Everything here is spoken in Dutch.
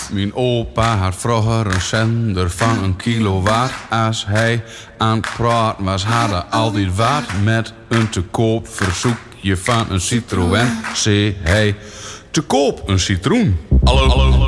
Mijn opa had vroeger een zender van 1 kilowatt. Als hij aan het praten was, hadden altijd wat. Met een te koop verzoekje van een Citroën. Zei hij, te koop een citroen. Hallo.